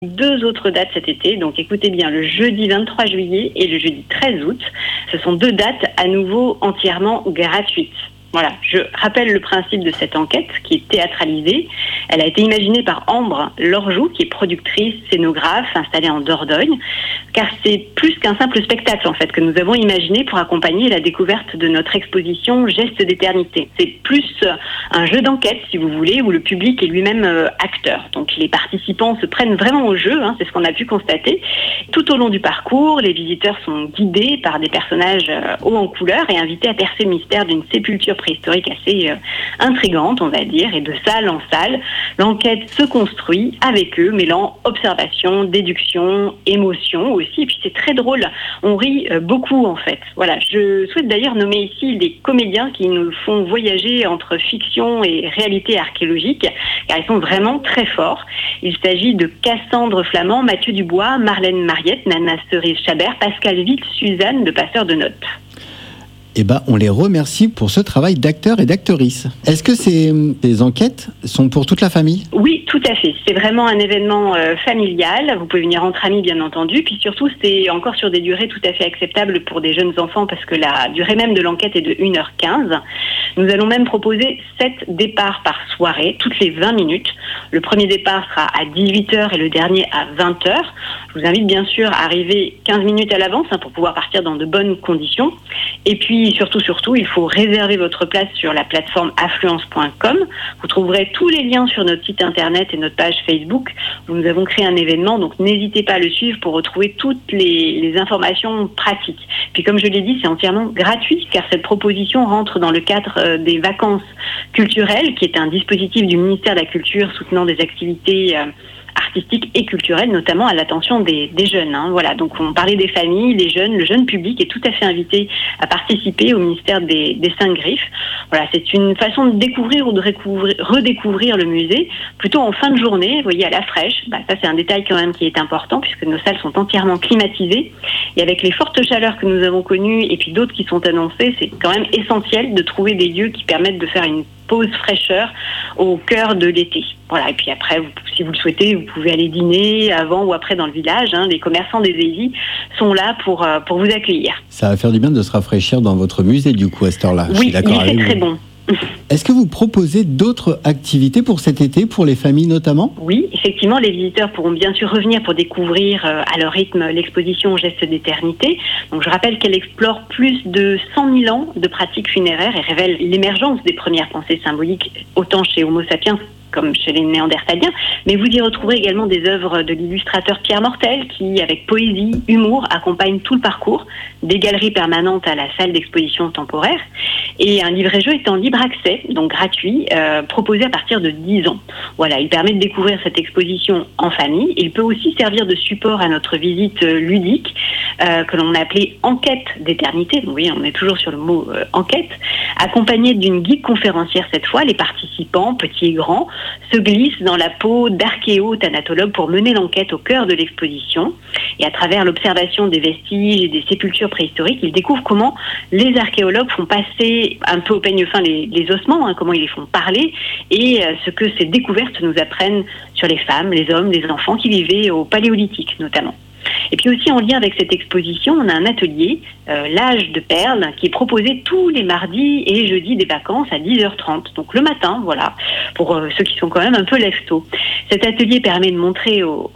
2 autres dates cet été, donc écoutez bien, le jeudi 23 juillet et le jeudi 13 août. Ce sont 2 dates à nouveau entièrement gratuites. Voilà, je rappelle le principe de cette enquête qui est théâtralisée. Elle a été imaginée par Ambre Lorjou, qui est productrice, scénographe, installée en Dordogne, car c'est plus qu'un simple spectacle en fait que nous avons imaginé pour accompagner la découverte de notre exposition Gestes d'éternité. C'est plus un jeu d'enquête, si vous voulez, où le public est lui-même acteur. Donc les participants se prennent vraiment au jeu, c'est ce qu'on a pu constater. Tout au long du parcours, les visiteurs sont guidés par des personnages hauts en couleur et invités à percer le mystère d'une sépulture préhistorique assez intrigante, on va dire, et de salle en salle, l'enquête se construit avec eux, mêlant observation, déduction, émotion aussi, et puis c'est très drôle, on rit beaucoup en fait. Voilà, je souhaite d'ailleurs nommer ici les comédiens qui nous font voyager entre fiction et réalité archéologique, car ils sont vraiment très forts. Il s'agit de Cassandre Flamand, Mathieu Dubois, Marlène Mariette, Nana Cerise-Chabert, Pascal Witt, Suzanne de Passeur de Notes. On les remercie pour ce travail d'acteurs et d'actrices. Est-ce que ces enquêtes sont pour toute la famille ? Oui, tout à fait. C'est vraiment un événement familial. Vous pouvez venir entre amis, bien entendu. Puis surtout, c'est encore sur des durées tout à fait acceptables pour des jeunes enfants parce que la durée même de l'enquête est de 1h15. Nous allons même proposer 7 départs par soirée, toutes les 20 minutes. Le premier départ sera à 18h et le dernier à 20h. Je vous invite bien sûr à arriver 15 minutes à l'avance pour pouvoir partir dans de bonnes conditions. Et puis surtout, il faut réserver votre place sur la plateforme affluence.com. Vous trouverez tous les liens sur notre site internet et notre page Facebook où nous avons créé un événement, donc n'hésitez pas à le suivre pour retrouver toutes les informations pratiques. Puis comme je l'ai dit, c'est entièrement gratuit car cette proposition rentre dans le cadre des vacances culturelles, qui est un dispositif du ministère de la Culture soutenant des activités artistiques et culturelles, notamment à l'attention des jeunes. Voilà, donc on parlait des familles, les jeunes, le jeune public est tout à fait invité à participer au ministère des 5 Griffes. Voilà, c'est une façon de découvrir ou de redécouvrir le musée, plutôt en fin de journée, vous voyez, à la fraîche. Ça c'est un détail quand même qui est important puisque nos salles sont entièrement climatisées et avec les fortes chaleurs que nous avons connues et puis d'autres qui sont annoncées, c'est quand même essentiel de trouver des lieux qui permettent de faire une pause fraîcheur au cœur de l'été. Voilà, et puis après, si vous le souhaitez, vous pouvez aller dîner avant ou après dans le village. Les commerçants des Aisies sont là pour vous accueillir. Ça va faire du bien de se rafraîchir dans votre musée du coup à cette heure-là. Oui, il fait très bon. Est-ce que vous proposez d'autres activités pour cet été, pour les familles notamment ? Oui, effectivement, les visiteurs pourront bien sûr revenir pour découvrir à leur rythme l'exposition Gestes d'éternité. Donc je rappelle qu'elle explore plus de 100 000 ans de pratiques funéraires et révèle l'émergence des premières pensées symboliques, autant chez Homo sapiens comme chez les Néandertaliens, mais vous y retrouverez également des œuvres de l'illustrateur Pierre Mortel qui, avec poésie, humour, accompagne tout le parcours, des galeries permanentes à la salle d'exposition temporaire, et un livret-jeu est en libre accès, donc gratuit, proposé à partir de 10 ans. Voilà, il permet de découvrir cette exposition en famille. Il peut aussi servir de support à notre visite ludique, que l'on a appelée Enquête d'éternité. Donc, oui, on est toujours sur le mot enquête, accompagnée d'une guide conférencière cette fois. Les participants, petits et grands, se glissent dans la peau d'archéo-thanatologues pour mener l'enquête au cœur de l'exposition. Et à travers l'observation des vestiges et des sépultures préhistoriques, ils découvrent comment les archéologues font passer un peu au peigne fin les ossements, comment ils les font parler, et ce que ces découvertes nous apprennent sur les femmes, les hommes, les enfants qui vivaient au Paléolithique notamment. Et puis aussi en lien avec cette exposition, on a un atelier, l'âge de perles, qui est proposé tous les mardis et jeudis des vacances à 10h30. Donc le matin, voilà, pour ceux qui sont quand même un peu lève-tôt. Cet atelier permet de montrer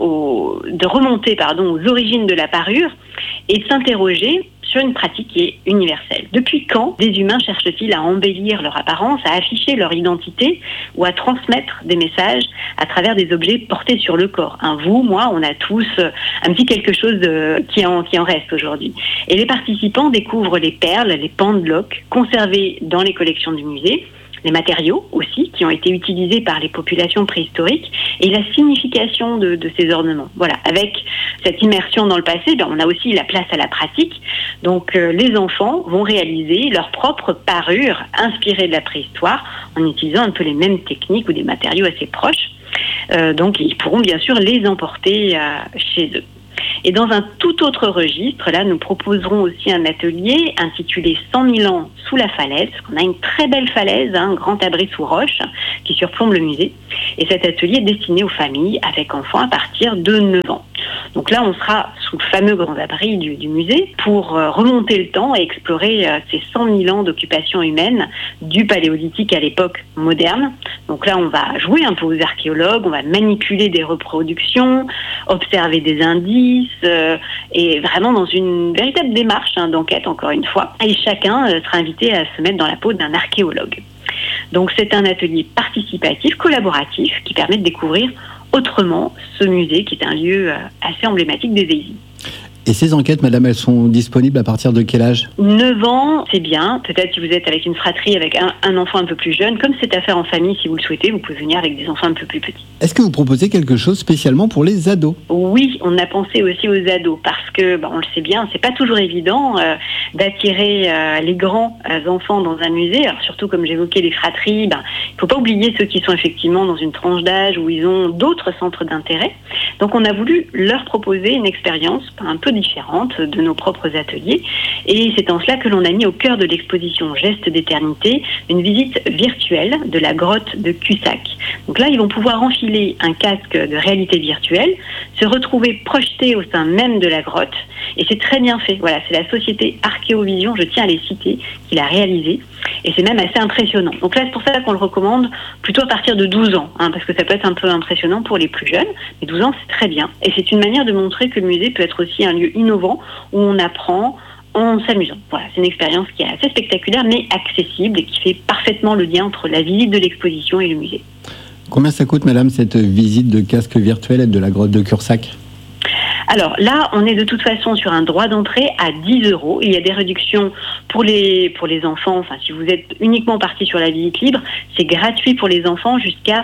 de remonter aux origines de la parure et de s'interroger sur une pratique qui est universelle. Depuis quand des humains cherchent-ils à embellir leur apparence, à afficher leur identité ou à transmettre des messages à travers des objets portés sur le corps ? Vous, moi, on a tous un petit quelque chose qui en reste aujourd'hui. Et les participants découvrent les perles, les pendeloques conservées dans les collections du musée, les matériaux aussi qui ont été utilisés par les populations préhistoriques et la signification de ces ornements. Voilà, avec cette immersion dans le passé, on a aussi la place à la pratique. Donc les enfants vont réaliser leur propre parure inspirée de la préhistoire en utilisant un peu les mêmes techniques ou des matériaux assez proches. Donc ils pourront bien sûr les emporter chez eux. Et dans un tout autre registre, là, nous proposerons aussi un atelier intitulé 100 000 ans sous la falaise. On a une très belle falaise, un grand abri sous roche qui surplombe le musée. Et cet atelier est destiné aux familles avec enfants à partir de 9 ans. Donc là, on sera sous le fameux grand abri du musée pour remonter le temps et explorer ces 100 000 ans d'occupation humaine du paléolithique à l'époque moderne. Donc là, on va jouer un peu aux archéologues, on va manipuler des reproductions, observer des indices et vraiment dans une véritable démarche d'enquête, encore une fois. Et chacun sera invité à se mettre dans la peau d'un archéologue. Donc c'est un atelier participatif, collaboratif, qui permet de découvrir autrement ce musée qui est un lieu assez emblématique des Vésies. Et ces enquêtes, madame, elles sont disponibles à partir de quel âge ? 9 ans, c'est bien. Peut-être si vous êtes avec une fratrie, avec un enfant un peu plus jeune. Comme c'est à faire en famille, si vous le souhaitez, vous pouvez venir avec des enfants un peu plus petits. Est-ce que vous proposez quelque chose spécialement pour les ados ? Oui, on a pensé aussi aux ados parce que, on le sait bien, c'est pas toujours évident d'attirer les grands enfants dans un musée. Alors surtout, comme j'évoquais les fratries, il faut pas oublier ceux qui sont effectivement dans une tranche d'âge où ils ont d'autres centres d'intérêt. Donc on a voulu leur proposer une expérience un peu différente de nos propres ateliers. Et c'est en cela que l'on a mis au cœur de l'exposition Gestes d'éternité une visite virtuelle de la grotte de Cussac. Donc là, ils vont pouvoir enfiler un casque de réalité virtuelle, se retrouver projetés au sein même de la grotte. Et c'est très bien fait. Voilà, c'est la société Archéovision, je tiens à les citer, qui l'a réalisé. Et c'est même assez impressionnant. Donc là, c'est pour ça qu'on le recommande plutôt à partir de 12 ans, parce que ça peut être un peu impressionnant pour les plus jeunes. Mais 12 ans, c'est très bien. Et c'est une manière de montrer que le musée peut être aussi un lieu innovant où on apprend en s'amusant. Voilà, c'est une expérience qui est assez spectaculaire, mais accessible et qui fait parfaitement le lien entre la visite de l'exposition et le musée. Combien ça coûte, madame, cette visite de casque virtuel de la grotte de Cussac ? Alors là, on est de toute façon sur un droit d'entrée à 10 €. Il y a des réductions pour les enfants. Enfin, si vous êtes uniquement parti sur la visite libre, c'est gratuit pour les enfants jusqu'à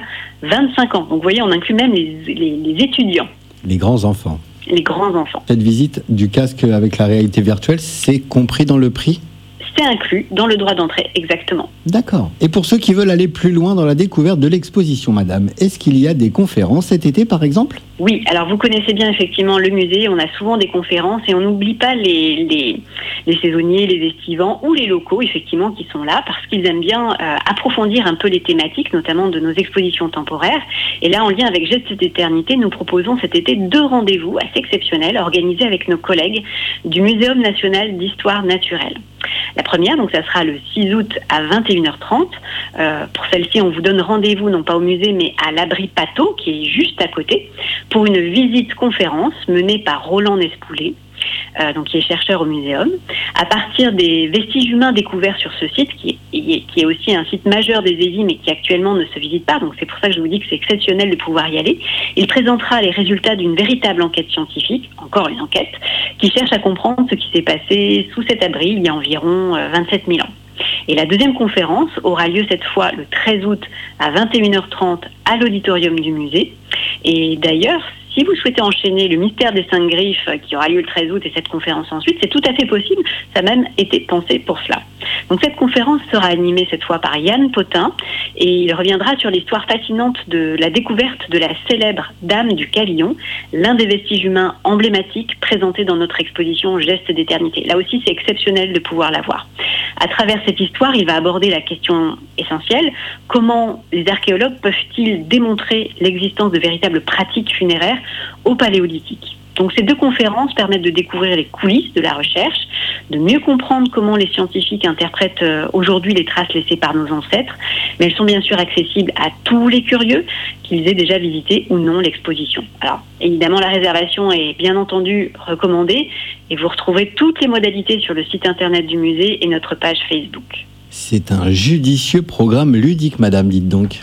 25 ans. Donc vous voyez, on inclut même les étudiants. Les grands enfants. Les grands enfants. Cette visite du casque avec la réalité virtuelle, c'est compris dans le prix ? C'est inclus dans le droit d'entrée, exactement. D'accord. Et pour ceux qui veulent aller plus loin dans la découverte de l'exposition, madame, est-ce qu'il y a des conférences cet été, par exemple ? Oui, alors vous connaissez bien effectivement le musée, on a souvent des conférences et on n'oublie pas les saisonniers, les estivants ou les locaux, effectivement, qui sont là parce qu'ils aiment bien approfondir un peu les thématiques, notamment de nos expositions temporaires. Et là, en lien avec Gestes d'éternité, nous proposons cet été 2 rendez-vous assez exceptionnels organisés avec nos collègues du Muséum national d'histoire naturelle. La première, donc ça sera le 6 août à 21h30. Pour celle-ci, on vous donne rendez-vous non pas au musée mais à l'abri Pateau qui est juste à côté pour une visite conférence menée par Roland Nespoulet, donc qui est chercheur au muséum, à partir des vestiges humains découverts sur ce site qui est aussi un site majeur des Vésies mais qui actuellement ne se visite pas. Donc c'est pour ça que je vous dis que c'est exceptionnel de pouvoir y aller. Il présentera les résultats d'une véritable enquête scientifique, encore une enquête, qui cherche à comprendre ce qui s'est passé sous cet abri il y a environ 27 000 ans. Et la deuxième conférence aura lieu cette fois le 13 août à 21h30 à l'auditorium du musée. Et d'ailleurs, si vous souhaitez enchaîner le mystère des 5 griffes qui aura lieu le 13 août et cette conférence ensuite, c'est tout à fait possible. Ça a même été pensé pour cela. Donc cette conférence sera animée cette fois par Yann Potin et il reviendra sur l'histoire fascinante de la découverte de la célèbre Dame du Cavillon, l'un des vestiges humains emblématiques présentés dans notre exposition Gestes d'éternité. Là aussi, c'est exceptionnel de pouvoir la voir. À travers cette histoire, il va aborder la question essentielle, comment les archéologues peuvent-ils démontrer l'existence de véritables pratiques funéraires au Paléolithique. Donc ces 2 conférences permettent de découvrir les coulisses de la recherche, de mieux comprendre comment les scientifiques interprètent aujourd'hui les traces laissées par nos ancêtres, mais elles sont bien sûr accessibles à tous les curieux, qu'ils aient déjà visité ou non l'exposition. Alors évidemment, la réservation est bien entendu recommandée et vous retrouverez toutes les modalités sur le site internet du musée et notre page Facebook. C'est un judicieux programme ludique, madame, dites donc.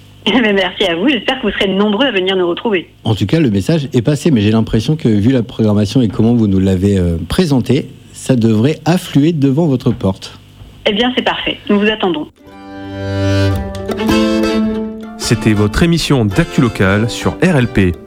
Merci à vous, j'espère que vous serez nombreux à venir nous retrouver. En tout cas, le message est passé, mais j'ai l'impression que, vu la programmation et comment vous nous l'avez présenté, ça devrait affluer devant votre porte. Eh bien, c'est parfait, nous vous attendons. C'était votre émission d'actu locale sur RLP.